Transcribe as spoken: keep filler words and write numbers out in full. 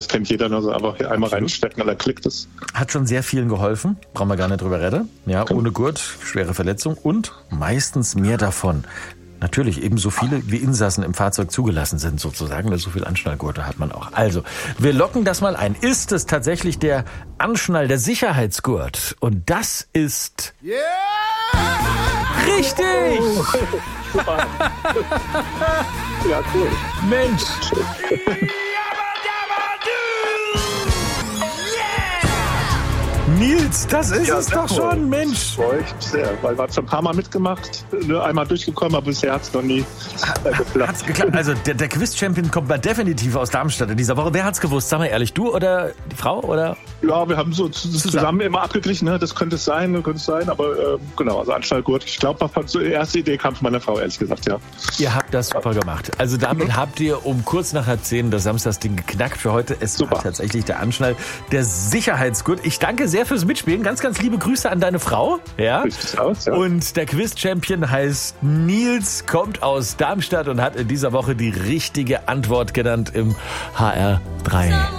kennt jeder, also einfach hier einmal reinstecken und dann klickt es. Hat schon sehr vielen geholfen, brauchen wir gar nicht drüber reden. Ja, ohne Gurt, schwere Verletzung und meistens mehr davon. Natürlich ebenso viele wie Insassen im Fahrzeug zugelassen sind sozusagen. So viel Anschnallgurte hat man auch. Also, wir locken das mal ein. Ist es tatsächlich der Anschnall, der Sicherheitsgurt? Und das ist... Yeah! Richtig! Oh, super. Ja, cool. Mensch! Nils, das ist ja, es doch cool. schon, Mensch. Freue ich mich sehr, weil wir schon ein paar Mal mitgemacht, einmal durchgekommen, aber bisher hat es noch nie äh, geklappt. Hat's geklappt. Also der, der Quiz-Champion kommt mal definitiv aus Darmstadt in dieser Woche. Wer hat's gewusst? Sag mal ehrlich, du oder die Frau? Oder? Ja, wir haben so zusammen, zusammen immer abgeglichen, ne? Das könnte es sein, könnte es sein, aber äh, genau, also Anschnallgurt. Ich glaube, die erste Idee kam von meiner Frau, ehrlich gesagt, ja. Ihr habt das super gemacht. Also damit mhm. habt ihr um kurz nach halb zehn das Samstagsding geknackt für heute. Es super. War tatsächlich der Anschnall, der Sicherheitsgurt. Ich danke sehr fürs Mitspielen. Ganz, ganz liebe Grüße an deine Frau. Ja. Aus, ja. Und der Quiz-Champion heißt Nils, kommt aus Darmstadt und hat in dieser Woche die richtige Antwort genannt im H R drei.